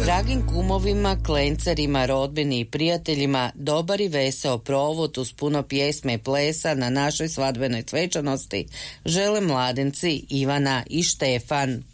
Dragim kumovima, klencerima, rodbini i prijateljima dobar i veseo provod uz puno pjesme i plesa na našoj svadbenoj svečanosti žele mladenci Ivana i Štefan.